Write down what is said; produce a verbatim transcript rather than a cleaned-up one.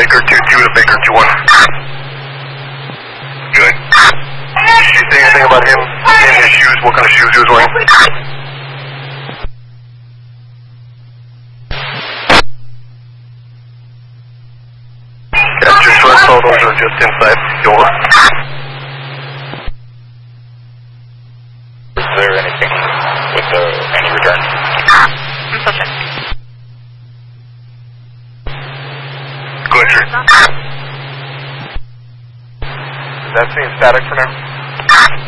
Baker two two to Baker two one. Good. Did you say anything about him in his shoes? What kind of shoes he was wearing? Yeah, just first photos are just inside the door. Is there anything with the, any return? I'm still checking. Good, sir. Is that seeing static for now?